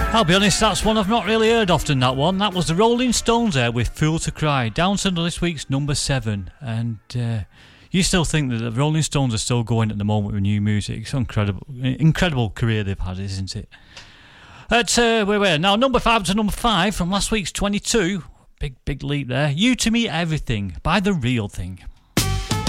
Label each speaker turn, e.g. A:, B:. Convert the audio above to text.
A: I'll be honest, that's one I've not really heard often, that one. That was the Rolling Stones there with Fool to Cry, down to this week's number 7. And you still think that the Rolling Stones are still going at the moment with new music. It's incredible career they've had, isn't it? Where now, number 5 to number 5 from last week's 22. Big leap there. You to Me Everything by The Real Thing.